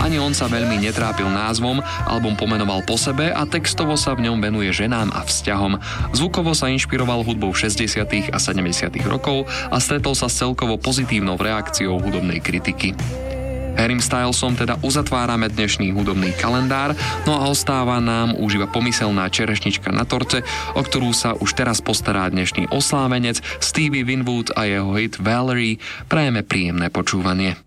Ani on sa veľmi netrápil názvom, album pomenoval po sebe a textovo sa v ňom venuje ženám a vzťahom. Zvukovo sa inšpiroval hudbou 60. a 70. rokov a stretol sa s celkovo pozitívnou reakciou hudobnej kritiky. Harrym Stylesom teda uzatvárame dnešný hudobný kalendár, no a ostáva nám už iba pomyselná čerešnička na torte, o ktorú sa už teraz postará dnešný oslávenec Stevie Winwood a jeho hit Valerie. Prajeme príjemné počúvanie.